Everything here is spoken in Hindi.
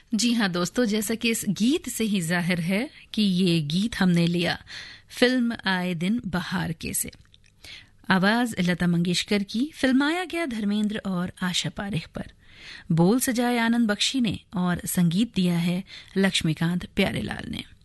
जी हाँ दोस्तों, जैसा कि इस गीत से ही जाहिर है कि ये गीत हमने लिया फिल्म आए दिन बहार के से। आवाज लता मंगेशकर की, फिल्माया गया धर्मेंद्र और आशा पारेख पर। बोल सजाए आनंद बख्शी ने और संगीत दिया है लक्ष्मीकांत प्यारेलाल ने।